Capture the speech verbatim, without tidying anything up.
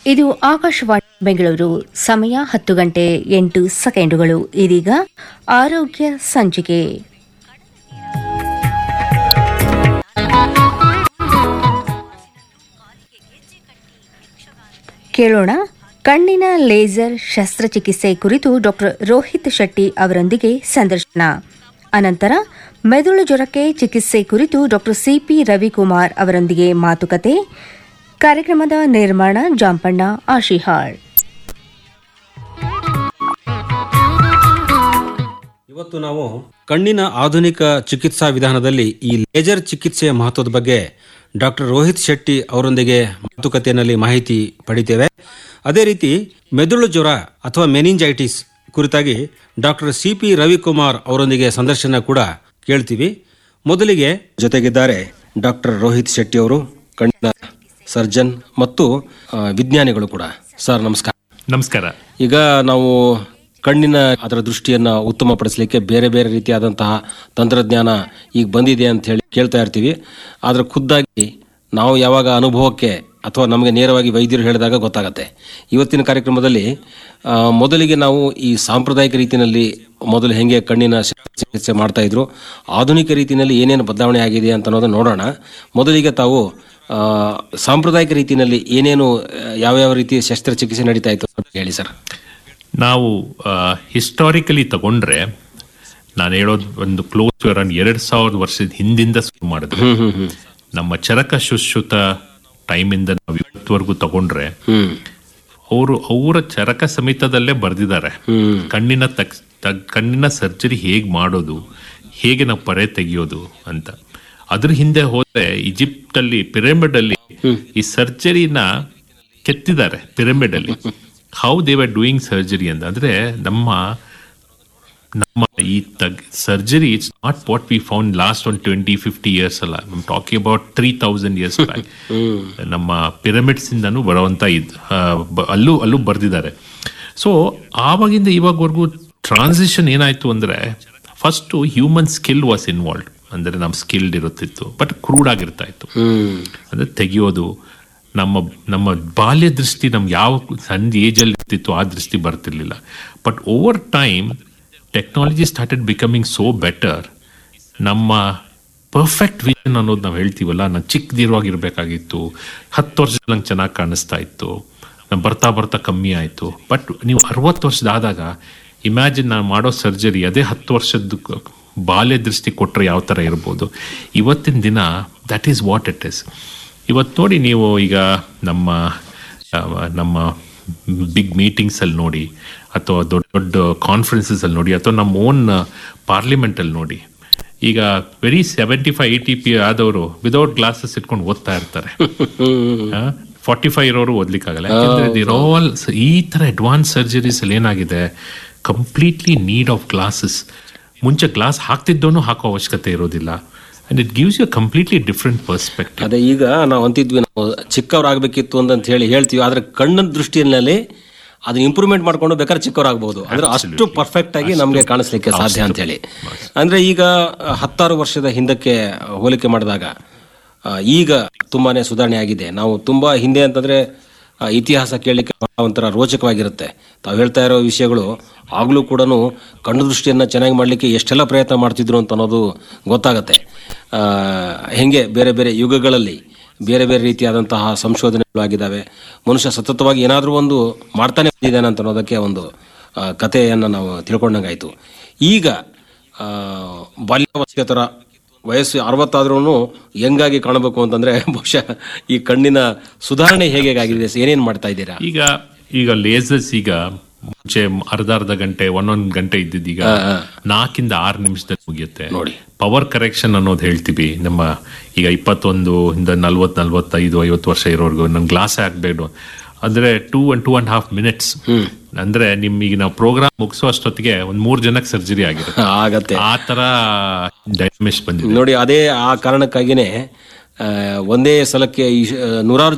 ಇದು ಆಕಾಶವಾಣಿ ಬೆಂಗಳೂರು. ಸಮಯ ಹತ್ತು ಗಂಟೆ ಎಂಟು ಸೆಕೆಂಡುಗಳು. ಇದೀಗ ಆರೋಗ್ಯ ಸಂಚಿಕೆ. ಕೇಳೋಣ, ಕಣ್ಣಿನ ಲೇಸರ್ ಶಸ್ತ್ರಚಿಕಿತ್ಸೆ ಕುರಿತು ಡಾಕ್ಟರ್ ರೋಹಿತ್ ಶೆಟ್ಟಿ ಅವರೊಂದಿಗೆ ಸಂದರ್ಶನ. ಅನಂತರ ಮೆದುಳು ಜ್ವರಕ್ಕೆ ಚಿಕಿತ್ಸೆ ಕುರಿತು ಡಾಕ್ಟರ್ ಸಿಪಿ ರವಿಕುಮಾರ್ ಅವರೊಂದಿಗೆ ಮಾತುಕತೆ. ಕಾರ್ಯಕ್ರಮದ ನಿರ್ಮಾಣ ಜಾಂಪಣ್ಣ ಆಶಿಹಾಳ್. ಇವತ್ತು ನಾವು ಕಣ್ಣಿನ ಆಧುನಿಕ ಚಿಕಿತ್ಸಾ ವಿಧಾನದಲ್ಲಿ ಈ ಲೇಸರ್ ಚಿಕಿತ್ಸೆಯ ಮಹತ್ವದ ಬಗ್ಗೆ ಡಾಕ್ಟರ್ ರೋಹಿತ್ ಶೆಟ್ಟಿ ಅವರೊಂದಿಗೆ ಮಾತುಕತೆಯಲ್ಲಿ ಮಾಹಿತಿ ಪಡಿತೇವೆ. ಅದೇ ರೀತಿ ಮೆದುಳು ಜ್ವರ ಅಥವಾ ಮೆನಿಂಜೈಟಿಸ್ ಕುರಿತಾಗಿ ಡಾಕ್ಟರ್ ಸಿ ಪಿ ರವಿಕುಮಾರ್ ಅವರೊಂದಿಗೆ ಸಂದರ್ಶನ ಕೂಡ ಕೇಳ್ತೀವಿ. ಮೊದಲಿಗೆ ಜೊತೆಗಿದ್ದಾರೆ ಡಾಕ್ಟರ್ ರೋಹಿತ್ ಶೆಟ್ಟಿ ಅವರು, ಕಣ್ಣಿನ ಸರ್ಜನ್ ಮತ್ತು ವಿಜ್ಞಾನಿಗಳು ಕೂಡ. ಸರ್ ನಮಸ್ಕಾರ. ನಮಸ್ಕಾರ. ಈಗ ನಾವು ಕಣ್ಣಿನ ಅದರ ದೃಷ್ಟಿಯನ್ನ ಉತ್ತಮಪಡಿಸಲಿಕ್ಕೆ ಬೇರೆ ಬೇರೆ ರೀತಿಯಾದಂತಹ ತಂತ್ರಜ್ಞಾನ ಈಗ ಬಂದಿದೆ ಅಂತ ಹೇಳಿ ಕೇಳ್ತಾ ಇರ್ತೀವಿ. ಆದ್ರೆ ಖುದ್ದಾಗಿ ನಾವು ಯಾವಾಗ ಅನುಭವಕ್ಕೆ ಅಥವಾ ನಮಗೆ ನೇರವಾಗಿ ವೈದ್ಯರು ಹೇಳಿದಾಗ ಗೊತ್ತಾಗತ್ತೆ. ಇವತ್ತಿನ ಕಾರ್ಯಕ್ರಮದಲ್ಲಿ ಮೊದಲಿಗೆ ನಾವು ಈ ಸಾಂಪ್ರದಾಯಿಕ ರೀತಿಯಲ್ಲಿ ಮೊದಲು ಹೆಂಗೆ ಕಣ್ಣಿನ ಚಿಕಿತ್ಸೆ ಮಾಡ್ತಾ ಇದ್ರು, ಆಧುನಿಕ ರೀತಿಯಲ್ಲಿ ಏನೇನು ಬದಲಾವಣೆ ಆಗಿದೆ ಅಂತ ಅನ್ನೋದನ್ನ ನೋಡೋಣ. ಮೊದಲಿಗೆ ತಾವು ಸಾಂಪ್ರದಾಯಿಕ ರೀತಿಯಲ್ಲಿ ಏನೇನು ಯಾವ್ಯಾವ ರೀತಿಯ ಶಸ್ತ್ರಚಿಕಿತ್ಸೆ ನಡೀತಾ ಇತ್ತು ಹೇಳಿ ಸರ್. ನಾವು ಹಿಸ್ಟಾರಿಕಲಿ ತಗೊಂಡ್ರೆ ನಾನು ಹೇಳೋದು ಒಂದು ಕ್ಲೋಸ್ ಅರೌಂಡ್ ಎರಡ್ ಸಾವಿರದ ವರ್ಷದ ಹಿಂದಿಂದ ಶುರು ಮಾಡಿದ್ರು. ನಮ್ಮ ಚರಕ ಶುಶ್ರುತ ಟೈಮಿಂದ ನಾವು ಇವತ್ತವರೆಗೂ ತಗೊಂಡ್ರೆ ಅವರು ಅವರ ಚರಕ ಸಮೇತದಲ್ಲೇ ಬರೆದಿದ್ದಾರೆ ಕಣ್ಣಿನ ತಕ್ ಕಣ್ಣಿನ ಸರ್ಜರಿ ಹೇಗೆ ಮಾಡೋದು, ಹೇಗೆ ನಾವು ಪರೆ ತೆಗೆಯೋದು ಅಂತ. ಅದ್ರ ಹಿಂದೆ ಹೋದ್ರೆ ಈಜಿಪ್ಟ್ ಅಲ್ಲಿ ಪಿರಮಿಡ್ ಅಲ್ಲಿ ಈ ಸರ್ಜರಿನ ಕೆತ್ತಿದ್ದಾರೆ. ಪಿರಮಿಡ್ ಅಲ್ಲಿ how they were doing surgery ಅಂತ ಅಂದ್ರೆ ನಮ್ಮ ನಮ್ಮ ಈ surgery it's not what we found last one twenty fifty years ಅಲ್ಲ, I'm talking about three thousand years back. ನಮ್ಮ ಪಿರಮಿಡ್ಸ್ ಇಂದನೂ ಬರುವಂತ ಇದ್ ಅಲ್ಲೂ ಅಲ್ಲೂ ಬರ್ದಿದ್ದಾರೆ. ಸೊ ಆವಾಗಿಂದ ಇವಾಗವರೆಗೂ ಟ್ರಾನ್ಸಿಷನ್ ಏನಾಯ್ತು ಅಂದ್ರೆ, first human skill was involved. ಅಂದ್ರೆ ನಮ್ ಸ್ಕಿಲ್ಡ್ ಇರುತ್ತಿತ್ತು, ಬಟ್ ಕ್ರೂಡ್ ಆಗಿರ್ತಾ ಇತ್ತು. ಅಂದ್ರೆ ತೆಗೆಯೋದು ನಮ್ಮ ನಮ್ಮ ಬಾಲ್ಯ ದೃಷ್ಟಿ ನಮ್ಗೆ ಯಾವ ಸಣ್ಣ ಏಜ್ ಅಲ್ಲಿ ಇರ್ತಿತ್ತು ಆ ದೃಷ್ಟಿ ಬರ್ತಿರ್ಲಿಲ್ಲ. But over time technology started becoming so better. ನಮ್ಮ ಪರ್ಫೆಕ್ಟ್ ವಿಷನ್ ಅನ್ನೋದು ನಾವು ಹೇಳ್ತೀವಲ್ಲ, ನಾನು ಚಿಕ್ಕದಿರುವಾಗಿರ್ಬೇಕಾಗಿತ್ತು, ಹತ್ತು ವರ್ಷದಲ್ಲಿ ನಂಗೆ ಚೆನ್ನಾಗಿ ಕಾಣಿಸ್ತಾ ಇತ್ತು, ನಾನು ಬರ್ತಾ ಬರ್ತಾ ಕಮ್ಮಿ ಆಯಿತು. ಬಟ್ ನೀವು ಅರವತ್ತು ವರ್ಷದಾದಾಗ ಇಮ್ಯಾಜಿನ್ ನಾನು ಮಾಡೋ ಸರ್ಜರಿ ಅದೇ ಹತ್ತು ವರ್ಷದ ಬಾಲ್ಯ ದೃಷ್ಟಿ ಕೊಟ್ಟರೆ ಯಾವ ಥರ ಇರ್ಬೋದು. ಇವತ್ತಿನ ದಿನ that is what it is. ಇವತ್ತು ನೋಡಿ, ನೀವು ಈಗ ನಮ್ಮ ನಮ್ಮ ಬಿಗ್ ಮೀಟಿಂಗ್ಸಲ್ಲಿ ನೋಡಿ, ಅಥವಾ ದೊಡ್ಡ ದೊಡ್ಡ ಕಾನ್ಫರೆನ್ಸಸ್ ನೋಡಿ, ಅಥವಾ ನಮ್ಮ ಓನ್ ಪಾರ್ಲಿಮೆಂಟಲ್ಲಿ ನೋಡಿ, ಈಗ very seventy five eighty P ಆದವರು ವಿದೌಟ್ ಗ್ಲಾಸಸ್ ಇಟ್ಕೊಂಡು ಓದ್ತಾ ಇರ್ತಾರೆ. ಫಾರ್ಟಿ ಫೈವ್ ಇರೋರು ಓದ್ಲಿಕ್ಕಾಗಲ್ಲ. ಯಾಕೆಂದ್ರೆ ದಿರ್ ಆಲ್ ಈ ಥರ ಅಡ್ವಾನ್ಸ್ ಸರ್ಜರೀಸ್ ಅಲ್ಲಿ ಏನಾಗಿದೆ, ಕಂಪ್ಲೀಟ್ಲಿ ನೀಡ್ ಆಫ್ ಗ್ಲಾಸಸ್. ಮುಂಚೆ ಗ್ಲಾಸ್ ಹಾಕ್ತಿದ್ದೋನು ಹಾಕೋ ಅವಶ್ಯಕತೆ ಇರೋದಿಲ್ಲ. And it gives you completely different perspective. ಅದೇ ಈಗ ನಾವು ಅಂತಿದ್ವಿ, ನಾವು ಚಿಕ್ಕವರಾಗಬೇಕಿತ್ತು ಅಂತ ಹೇಳಿ ಹೇಳ್ತೀವಿ, ಆದ್ರೆ ಕಣ್ಣಿನ ದೃಷ್ಟಿಯಲ್ಲಿ ಅದನ್ನ ಇಂಪ್ರೂವ್ಮೆಂಟ್ ಮಾಡ್ಕೊಂಡು ಬೇಕಾದ್ರೆ ಚಿಕ್ಕವರಾಗಬಹುದು. ಅಂದ್ರೆ ಅಷ್ಟು ಪರ್ಫೆಕ್ಟ್ ಆಗಿ ನಮಗೆ ಕಾಣಿಸ್ಲಿಕ್ಕೆ ಸಾಧ್ಯ ಅಂತ ಹೇಳಿ. ಅಂದ್ರೆ ಈಗ ಹತ್ತಾರು ವರ್ಷದ ಹಿಂದಕ್ಕೆ ಹೋಲಿಕೆ ಮಾಡಿದಾಗ ಈಗ ತುಂಬಾನೇ ಸುಧಾರಣೆ ಆಗಿದೆ. ನಾವು ತುಂಬಾ ಹಿಂದೆ ಅಂತಂದ್ರೆ ಇತಿಹಾಸ ಕೇಳಲಿಕ್ಕೆ ಒಂಥರ ರೋಚಕವಾಗಿರುತ್ತೆ. ತಾವು ಹೇಳ್ತಾ ಇರೋ ವಿಷಯಗಳು ಆಗ್ಲೂ ಕೂಡ ಕಣ್ಣು ದೃಷ್ಟಿಯನ್ನ ಚೆನ್ನಾಗಿ ಮಾಡ್ಲಿಕ್ಕೆ ಎಷ್ಟೆಲ್ಲ ಪ್ರಯತ್ನ ಮಾಡ್ತಿದ್ರು ಅಂತ ಅನ್ನೋದು ಗೊತ್ತಾಗತ್ತೆ. ಹೆಂಗೆ ಬೇರೆ ಬೇರೆ ಯುಗಗಳಲ್ಲಿ ಬೇರೆ ಬೇರೆ ರೀತಿಯಾದಂತಹ ಸಂಶೋಧನೆಗಳು ಆಗಿದ್ದಾವೆ. ಮನುಷ್ಯ ಸತತವಾಗಿ ಏನಾದರೂ ಒಂದು ಮಾಡ್ತಾನೆ ಬಂದಿದ್ದಾನೆ ಅಂತ ಅನ್ನೋದಕ್ಕೆ ಒಂದು ಕಥೆಯನ್ನು ನಾವು ತಿಳ್ಕೊಂಡಂಗಾಯ್ತು. ಈಗ ಬಾಲ್ಯಾವಸ್ಥೆ ಥರ ವಯಸ್ಸು ಅರವತ್ತಾದ್ರೂ ಹೆಂಗಾಗಿ ಕಾಣಬೇಕು ಅಂತಂದ್ರೆ ಬಹುಶಃ ಈ ಕಣ್ಣಿನ ಸುಧಾರಣೆ ಹೇಗೆ ಆಗಿದೆ, ಏನೇನು ಮಾಡ್ತಾ ಇದ್ದೀರಾ? ಈಗ ಈಗ ಲೇಸರ್ಸ್ ಈಗ ಮುಂಚೆ ಅರ್ಧ ಅರ್ಧ ಗಂಟೆ ಒಂದೊಂದು ಗಂಟೆ ಇದ್ದಿದ್ದೀಗ ನಾಲ್ಕಿಂದ ಆರು ನಿಮಿಷದಲ್ಲಿ ಮುಗಿಯುತ್ತೆ ನೋಡಿ. ಪವರ್ ಕರೆಕ್ಷನ್ ಅನ್ನೋದು ಹೇಳ್ತೀವಿ. ನಮ್ಮ ಈಗ ಇಪ್ಪತ್ತೊಂದು ಇಂದ ನಲ್ವತ್ ನಲ್ವತ್ತೈದು ಐವತ್ತು ವರ್ಷ ಇರೋರ್ಗು ನನ್ ಗ್ಲಾಸ್ ಹಾಕ್ಬೇಕು ಅಂದ್ರೆ two and two and half minutes. ಅಂದ್ರೆ ನಿಮ್ಗೆ ನಾವು ಪ್ರೋಗ್ರಾಮ್ ಮುಗಿಸೋ ಅಷ್ಟೊತ್ತಿಗೆ ಒಂದ್ ಮೂರ್ ಜನಕ್ಕೆ ಸರ್ಜರಿ ಆಗಿರುತ್ತೆ ಆಗತ್ತೆ. ಆ ತರ ಡೈನಮಿಕ್ಸ್ ಬಂದಿದೆ ನೋಡಿ. ಅದೇ ಆ ಕಾರಣಕ್ಕಾಗಿನೇ ಒಂದೇ ಸಲಕ್ಕೆ ನೂರಾರು